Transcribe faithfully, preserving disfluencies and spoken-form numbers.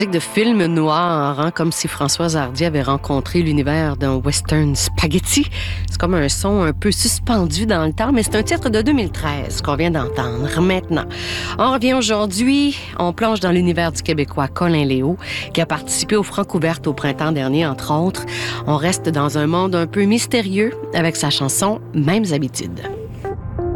de film noir, hein, comme si Françoise Hardy avait rencontré l'univers d'un western spaghetti. C'est comme un son un peu suspendu dans le temps, mais c'est un titre de deux mille treize qu'on vient d'entendre maintenant. On revient aujourd'hui, on plonge dans l'univers du Québécois Colin Léo, qui a participé aux Francouvertes au printemps dernier, entre autres. On reste dans un monde un peu mystérieux avec sa chanson « Mêmes habitudes ».